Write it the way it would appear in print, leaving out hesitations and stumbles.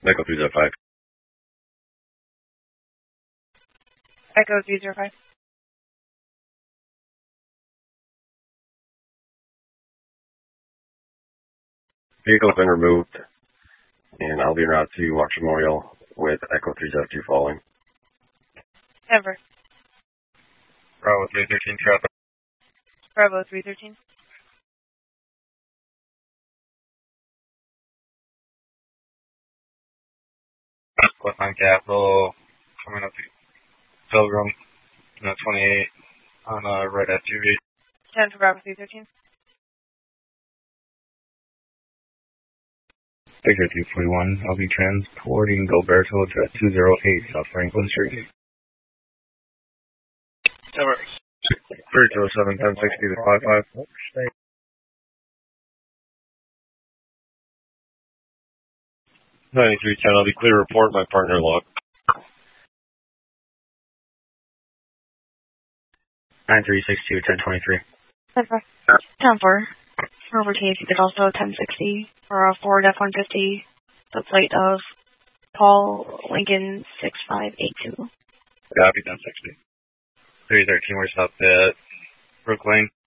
Echo 305. Echo 305. Vehicle has been removed, and I'll be en route to Watch Memorial with Echo 302 following. Denver. Bravo 313 traffic. Bravo 313. West on Capitol, coming up to Pilgrim, 28 on right at Juvie. 10 for Bravo 313. Victor 241, I'll be transporting Gilberto to 208 South Franklin Street. Denver. 3207, 1060 to 55. 9310, I'll be clear to report my partner log. 9362, 1023. Denver. 10-4. Over case is also 1060 for a Ford F-150, the plate of Paul Lincoln 6582. Copy, 1060. 313, we're stopped at Brook Lane.